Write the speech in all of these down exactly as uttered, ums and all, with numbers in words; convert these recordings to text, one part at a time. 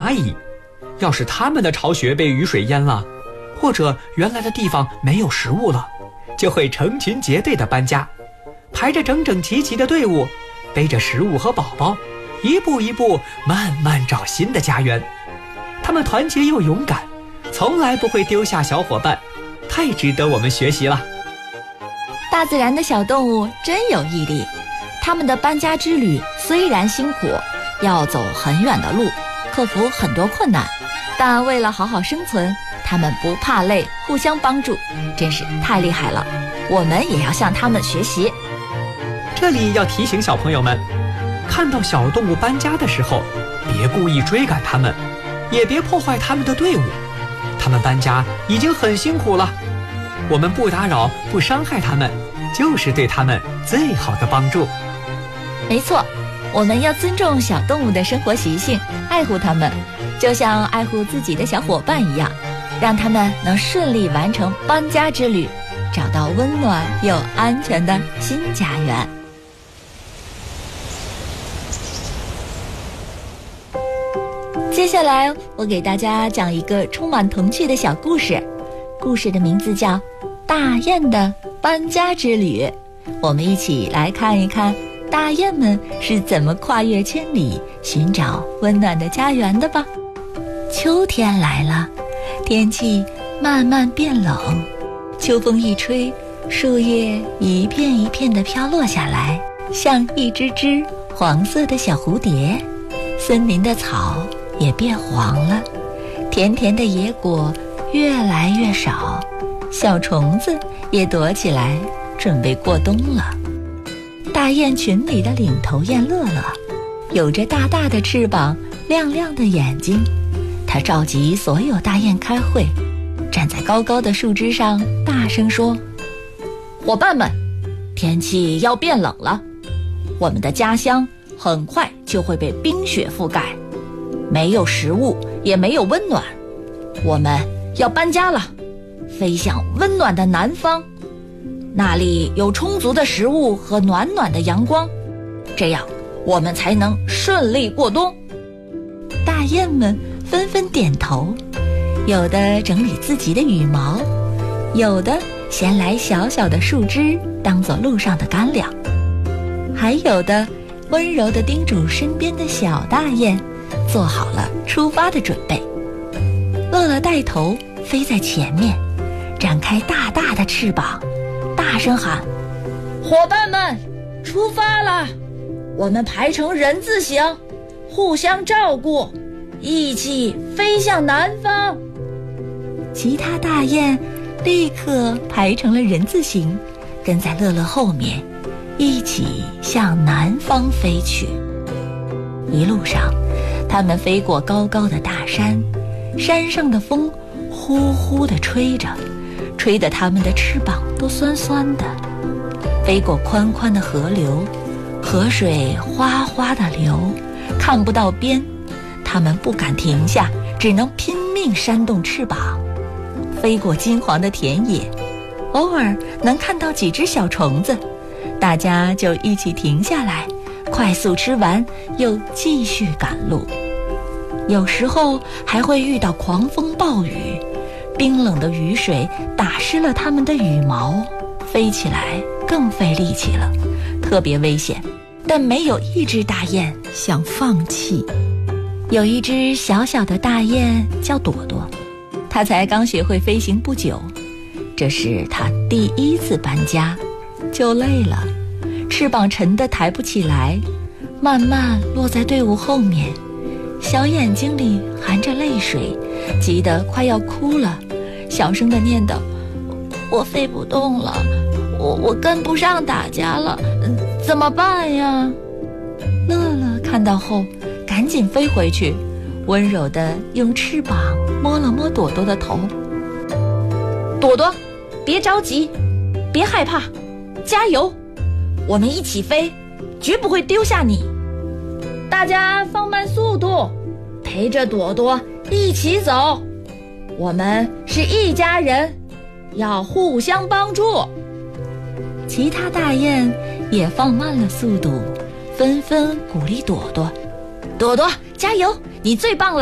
蚂蚁，要是它们的巢穴被雨水淹了，或者原来的地方没有食物了，就会成群结队的搬家，排着整整齐齐的队伍，背着食物和宝宝，一步一步慢慢找新的家园。它们团结又勇敢，从来不会丢下小伙伴，太值得我们学习了。 大自然的小动物真有毅力，它们的搬家之旅虽然辛苦，要走很远的路，克服很多困难，但为了好好生存，它们不怕累，互相帮助，真是太厉害了。我们也要向它们学习。 这里要提醒小朋友们，看到小动物搬家的时候，别故意追赶它们，也别破坏它们的队伍。它们搬家已经很辛苦了，我们不打扰，不伤害它们，就是对它们最好的帮助。 没错，我们要尊重小动物的生活习性，爱护它们，就像爱护自己的小伙伴一样，让它们能顺利完成搬家之旅，找到温暖又安全的新家园。接下来我给大家讲一个充满童趣的小故事，故事的名字叫《大雁的搬家之旅》。我们一起来看一看大雁们是怎么跨越千里寻找温暖的家园的吧。秋天来了，天气慢慢变冷，秋风一吹，树叶一片一片地飘落下来，像一只只黄色的小蝴蝶。森林的草也变黄了，甜甜的野果越来越少，小虫子也躲起来准备过冬了。大雁群里的领头雁乐乐，有着大大的翅膀，亮亮的眼睛。它召集所有大雁开会，站在高高的树枝上大声说：伙伴们，天气要变冷了，我们的家乡很快就会被冰雪覆盖，没有食物，也没有温暖，我们要搬家了，飞向温暖的南方，那里有充足的食物和暖暖的阳光，这样我们才能顺利过冬。大雁们纷纷点头，有的整理自己的羽毛，有的衔来小小的树枝当作路上的干粮，还有的温柔地叮嘱身边的小大雁做好了出发的准备。乐乐带头飞在前面，展开大大的翅膀，大声喊：伙伴们，出发了！我们排成人字形，互相照顾，一起飞向南方。其他大雁立刻排成了人字形，跟在乐乐后面，一起向南方飞去。一路上，它们飞过高高的大山，山上的风呼呼地吹着，吹得它们的翅膀都酸酸的。飞过宽宽的河流，河水哗哗地流，看不到边，它们不敢停下，只能拼命扇动翅膀。飞过金黄的田野，偶尔能看到几只小虫子，大家就一起停下来，快速吃完，又继续赶路。有时候还会遇到狂风暴雨，冰冷的雨水打湿了它们的羽毛，飞起来更费力气了，特别危险。但没有一只大雁想放弃。有一只小小的大雁叫朵朵，它才刚学会飞行不久，这是它第一次搬家，就累了，翅膀沉得抬不起来，慢慢落在队伍后面，小眼睛里含着泪水，急得快要哭了，小声地念叨：我飞不动了，我我跟不上大家了，怎么办呀？乐乐看到后赶紧飞回去，温柔地用翅膀摸了摸朵朵的头。朵朵，别着急，别害怕，加油，我们一起飞，绝不会丢下你。大家放慢速度，陪着朵朵一起走，我们是一家人，要互相帮助。其他大雁也放慢了速度，纷纷鼓励朵朵：朵朵加油，你最棒了，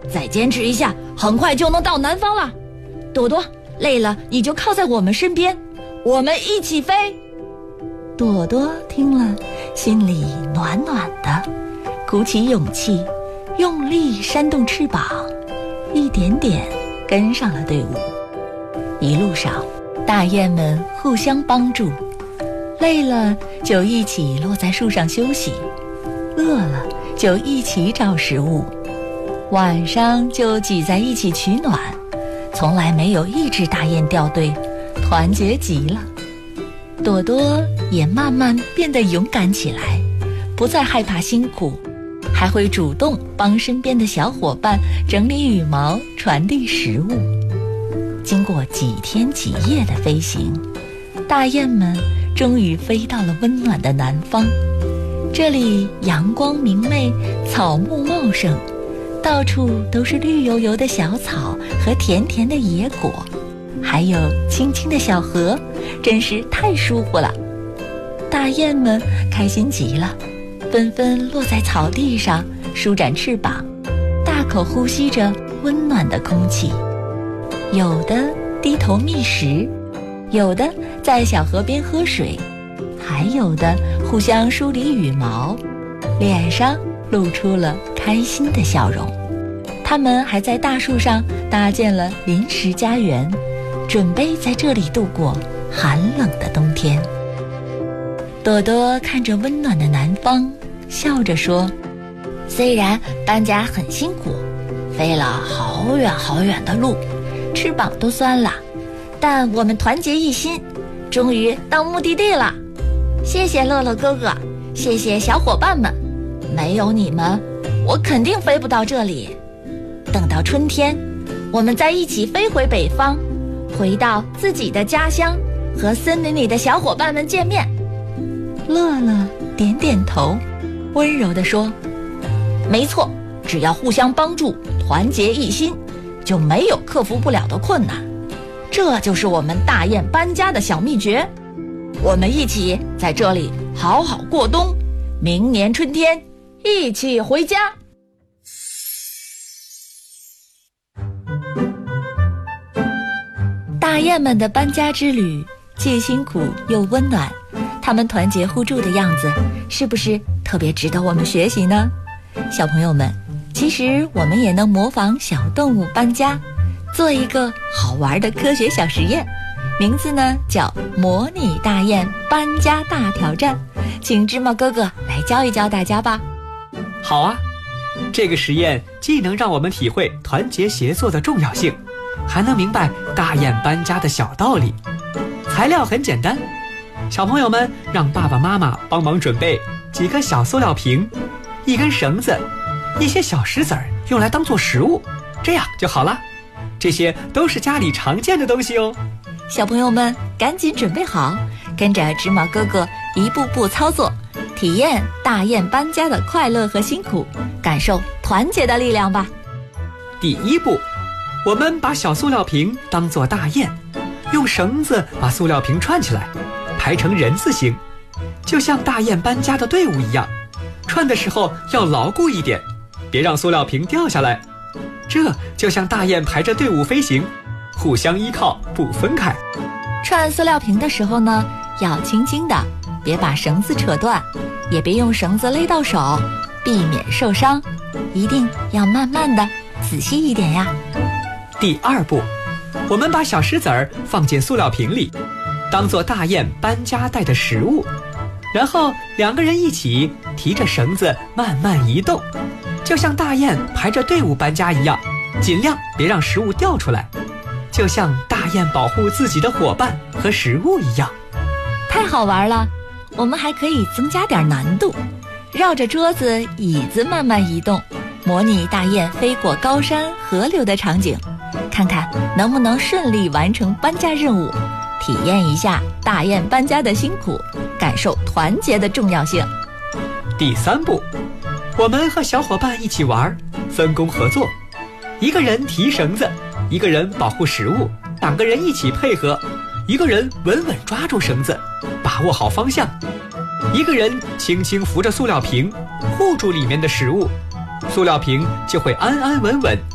再坚持一下，很快就能到南方了。朵朵，累了你就靠在我们身边，我们一起飞。朵朵听了，心里暖暖的，鼓起勇气，用力扇动翅膀，一点点跟上了队伍。一路上，大雁们互相帮助，累了就一起落在树上休息，饿了就一起找食物，晚上就挤在一起取暖，从来没有一只大雁掉队，团结极了。朵朵也慢慢变得勇敢起来，不再害怕辛苦，还会主动帮身边的小伙伴整理羽毛，传递食物。经过几天几夜的飞行，大雁们终于飞到了温暖的南方。这里阳光明媚，草木茂盛，到处都是绿油油的小草和甜甜的野果，还有清清的小河，真是太舒服了。大雁们开心极了，纷纷落在草地上，舒展翅膀，大口呼吸着温暖的空气。有的低头觅食，有的在小河边喝水，还有的互相梳理羽毛，脸上露出了开心的笑容。他们还在大树上搭建了临时家园，准备在这里度过寒冷的冬天。朵朵看着温暖的南方，笑着说，虽然搬家很辛苦，飞了好远好远的路，翅膀都酸了，但我们团结一心，终于到目的地了。谢谢乐乐哥哥，谢谢小伙伴们，没有你们，我肯定飞不到这里。等到春天，我们再一起飞回北方，回到自己的家乡，和森林里的小伙伴们见面。乐乐点点头，温柔地说，没错，只要互相帮助，团结一心，就没有克服不了的困难。这就是我们大雁搬家的小秘诀。我们一起在这里好好过冬，明年春天一起回家。大雁们的搬家之旅既辛苦又温暖，他们团结互助的样子，是不是特别值得我们学习呢？小朋友们，其实我们也能模仿小动物搬家，做一个好玩的科学小实验，名字呢叫模拟大雁搬家大挑战，请芝麻哥哥来教一教大家吧。 好啊，这个实验既能让我们体会团结协作的重要性，还能明白大雁搬家的小道理。材料很简单，小朋友们让爸爸妈妈帮忙准备几个小塑料瓶，一根绳子，一些小石子儿用来当做食物，这样就好了。这些都是家里常见的东西哦。 小朋友们赶紧准备好，跟着芝麻哥哥一步步操作，体验大雁搬家的快乐和辛苦，感受团结的力量吧。 第一步，我们把小塑料瓶当作大雁，用绳子把塑料瓶串起来，排成人字形，就像大雁搬家的队伍一样。串的时候要牢固一点，别让塑料瓶掉下来。这就像大雁排着队伍飞行，互相依靠，不分开。 串塑料瓶的时候呢，要轻轻的，别把绳子扯断，也别用绳子勒到手，避免受伤。一定要慢慢的，仔细一点呀。 第二步，我们把小石子儿放进塑料瓶里，当做大雁搬家带的食物，然后两个人一起提着绳子慢慢移动，就像大雁排着队伍搬家一样，尽量别让食物掉出来，就像大雁保护自己的伙伴和食物一样。 太好玩了，我们还可以增加点难度，绕着桌子椅子慢慢移动，模拟大雁飞过高山河流的场景，看看能不能顺利完成搬家任务，体验一下大雁搬家的辛苦，感受团结的重要性。 第三步，我们和小伙伴一起玩，分工合作，一个人提绳子，一个人保护食物，两个人一起配合，一个人稳稳抓住绳子，把握好方向，一个人轻轻扶着塑料瓶，护住里面的食物，塑料瓶就会安安稳稳